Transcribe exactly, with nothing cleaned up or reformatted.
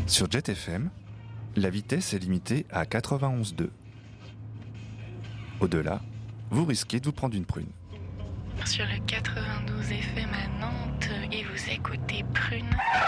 Sur Jet F M, la vitesse est limitée à quatre-vingt-onze virgule deux. Au-delà, vous risquez de vous prendre une prune. Sur le quatre-vingt-douze F M à Nantes et vous écoutez Prune.